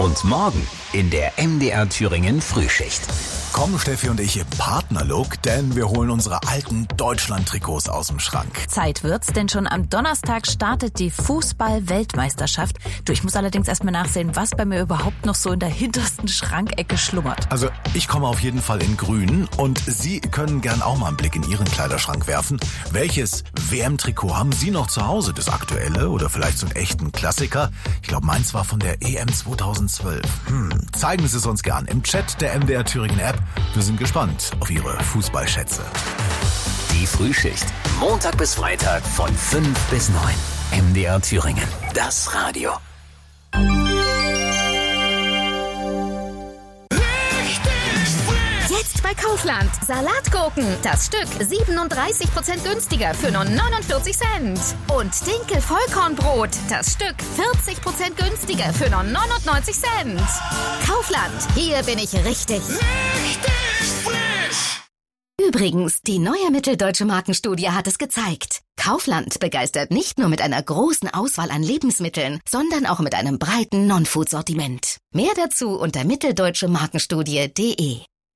Und morgen in der MDR Thüringen Frühschicht. Kommen Steffi und ich im Partnerlook, denn wir holen unsere alten Deutschland-Trikots aus dem Schrank. Zeit wird's, denn schon am Donnerstag startet die Fußball-Weltmeisterschaft. Ich muss allerdings erstmal nachsehen, was bei mir überhaupt noch so in der hintersten Schrankecke schlummert. Also ich komme auf jeden Fall in grün und Sie können gern auch mal einen Blick in Ihren Kleiderschrank werfen. Welches WM-Trikot haben Sie noch zu Hause? Das aktuelle oder vielleicht so einen echten Klassiker? Ich glaube, meins war von der EM 2012. Zeigen Sie es uns gern im Chat der MDR Thüringen App. Wir sind gespannt auf Ihre Fußballschätze. Die Frühschicht. Montag bis Freitag von 5 bis 9. MDR Thüringen. Das Radio. Jetzt bei Kaufland. Salatgurken. Das Stück 37% günstiger für nur 49 Cent. Und Dinkel-Vollkornbrot. Das Stück 40% günstiger für nur 99 Cent. Kaufland. Hier bin ich richtig. Richtig frisch. Übrigens, die neue Mitteldeutsche Markenstudie hat es gezeigt. Kaufland begeistert nicht nur mit einer großen Auswahl an Lebensmitteln, sondern auch mit einem breiten Non-Food-Sortiment. Mehr dazu unter mitteldeutschemarkenstudie.de.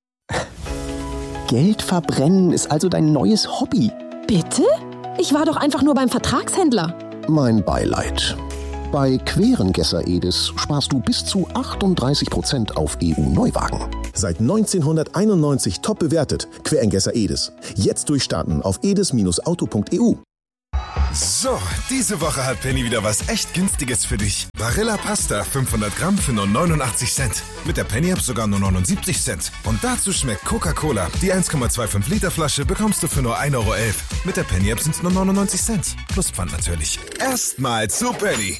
Geld verbrennen ist also dein neues Hobby. Bitte? Ich war doch einfach nur beim Vertragshändler. Mein Beileid. Bei Querengesser Edis sparst du bis zu 38% auf EU-Neuwagen. Seit 1991 top bewertet. Querengesser Edis. Jetzt durchstarten auf edis-auto.eu. So, diese Woche hat Penny wieder was echt Günstiges für dich. Barilla Pasta 500 Gramm für nur 89 Cent. Mit der Penny-App sogar nur 79 Cent. Und dazu schmeckt Coca-Cola. Die 1,25 Liter Flasche bekommst du für nur 1,11 Euro. Mit der Penny-App sind es nur 99 Cent. Plus Pfand natürlich. Erstmal zu Penny.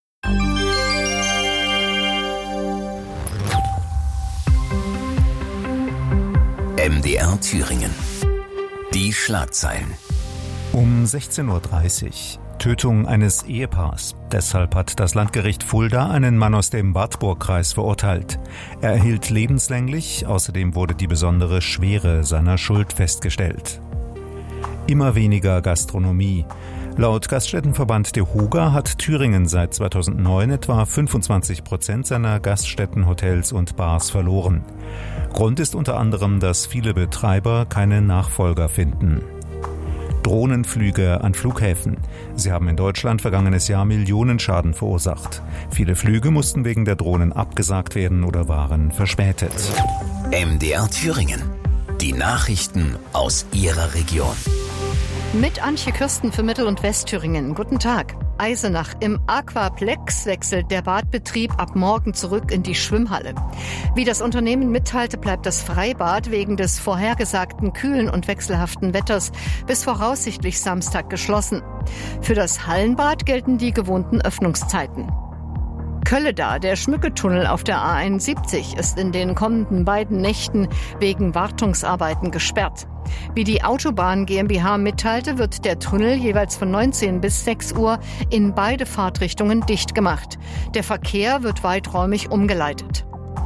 MDR Thüringen. Die Schlagzeilen. Um 16:30 Uhr. Tötung eines Ehepaars. Deshalb hat das Landgericht Fulda einen Mann aus dem Wartburg-Kreis verurteilt. Er erhielt lebenslänglich, außerdem wurde die besondere Schwere seiner Schuld festgestellt. Immer weniger Gastronomie. Laut Gaststättenverband DEHOGA hat Thüringen seit 2009 etwa 25% seiner Gaststätten, Hotels und Bars verloren. Grund ist unter anderem, dass viele Betreiber keine Nachfolger finden. Drohnenflüge an Flughäfen. Sie haben in Deutschland vergangenes Jahr Millionenschaden verursacht. Viele Flüge mussten wegen der Drohnen abgesagt werden oder waren verspätet. MDR Thüringen. Die Nachrichten aus Ihrer Region. Mit Antje Kürsten für Mittel- und Westthüringen. Guten Tag. Eisenach. Im Aquaplex wechselt der Badbetrieb ab morgen zurück in die Schwimmhalle. Wie das Unternehmen mitteilte, bleibt das Freibad wegen des vorhergesagten kühlen und wechselhaften Wetters bis voraussichtlich Samstag geschlossen. Für das Hallenbad gelten die gewohnten Öffnungszeiten. Kölleda, der Schmücketunnel auf der A71, ist in den kommenden beiden Nächten wegen Wartungsarbeiten gesperrt. Wie die Autobahn GmbH mitteilte, wird der Tunnel jeweils von 19 bis 6 Uhr in beide Fahrtrichtungen dicht gemacht. Der Verkehr wird weiträumig umgeleitet.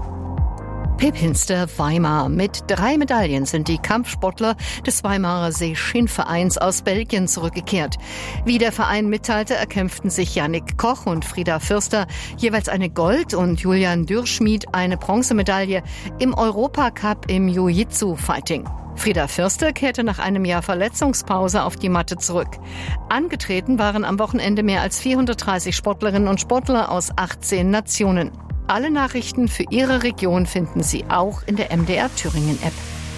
Pepinster Weimar. Mit 3 Medaillen sind die Kampfsportler des Weimarer Seeschin-Vereins aus Belgien zurückgekehrt. Wie der Verein mitteilte, erkämpften sich Yannick Koch und Frieda Fürster jeweils eine Gold- und Julian Dürschmied eine Bronzemedaille im Europacup im Jiu-Jitsu-Fighting. Frieda Fürster kehrte nach einem Jahr Verletzungspause auf die Matte zurück. Angetreten waren am Wochenende mehr als 430 Sportlerinnen und Sportler aus 18 Nationen. Alle Nachrichten für Ihre Region finden Sie auch in der MDR Thüringen App.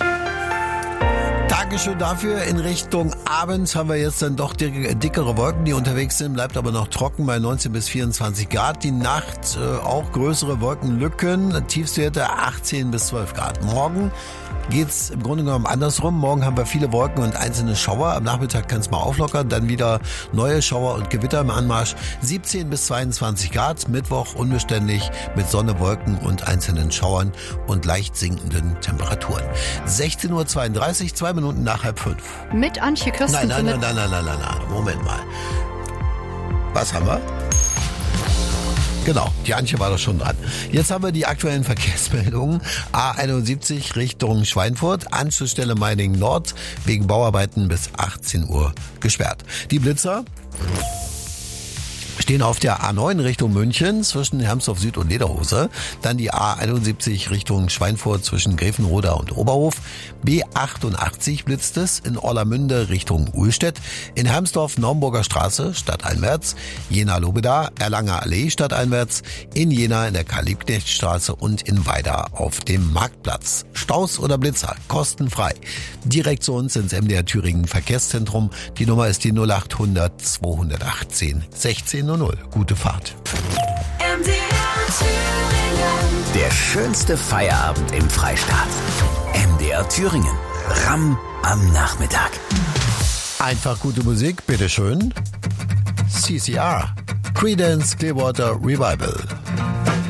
Dankeschön dafür. In Richtung abends haben wir jetzt dann doch dickere Wolken, die unterwegs sind, bleibt aber noch trocken bei 19 bis 24 Grad. Die Nacht auch größere Wolkenlücken, Tiefstwerte 18 bis 12 Grad. Morgen geht's im Grunde genommen andersrum. Morgen haben wir viele Wolken und einzelne Schauer. Am Nachmittag kann es mal auflockern, dann wieder neue Schauer und Gewitter im Anmarsch. 17 bis 22 Grad. Mittwoch unbeständig mit Sonne, Wolken und einzelnen Schauern und leicht sinkenden Temperaturen. 16:32 Uhr, 2 Minuten nach 4:30. Mit Antje Kürsten. Nein. Moment mal. Was haben wir? Genau, die Antje war doch schon dran. Jetzt haben wir die aktuellen Verkehrsmeldungen. A71 Richtung Schweinfurt, Anschlussstelle Meiningen Nord, wegen Bauarbeiten bis 18 Uhr gesperrt. Die Blitzer stehen auf der A9 Richtung München zwischen Hermsdorf Süd und Lederhose. Dann die A71 Richtung Schweinfurt zwischen Grevenroda und Oberhof. B88 blitzt es in Orlamünde Richtung Uhlstedt. In Hermsdorf Naumburger Straße stadteinwärts. Jena-Lobeda, Erlanger Allee stadteinwärts. In Jena in der Karl-Liebknecht-Straße und in Weida auf dem Marktplatz. Staus oder Blitzer, kostenfrei. Direkt zu uns ins MDR Thüringen Verkehrszentrum. Die Nummer ist die 0800 218 1600. Gute Fahrt. Der schönste Feierabend im Freistaat. MDR Thüringen. Ramm am Nachmittag. Einfach gute Musik, bitteschön. CCR. Creedence Clearwater Revival.